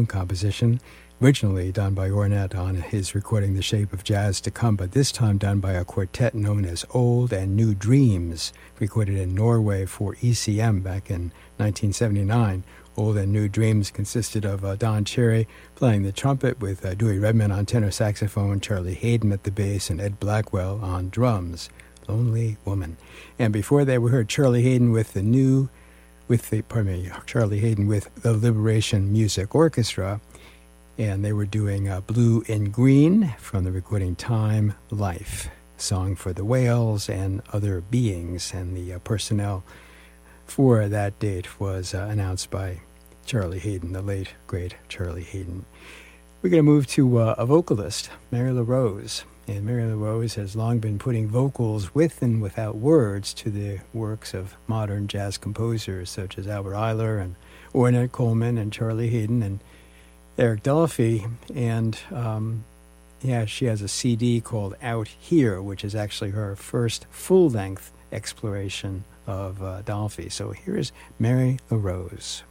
own composition, originally done by Ornette on his recording The Shape of Jazz to Come, but this time done by a quartet known as Old and New Dreams, recorded in Norway for ECM back in 1979. Old and New Dreams consisted of Don Cherry playing the trumpet with Dewey Redman on tenor saxophone, Charlie Hayden at the bass, and Ed Blackwell on drums. Lonely Woman. And before that, we heard Charlie Hayden with Charlie Hayden with the Liberation Music Orchestra, and they were doing Blue and Green from the recording Time, Life, Song for the Whales and Other Beings, and the personnel for that date was announced by Charlie Hayden, the late, great Charlie Hayden. We're going to move to a vocalist, Mary LaRose. And Mary LaRose has long been putting vocals with and without words to the works of modern jazz composers such as Albert Ayler and Ornette Coleman and Charlie Hayden and Eric Dolphy. And she has a CD called Out Here, which is actually her first full-length exploration of Dolphy. So here is Mary LaRose.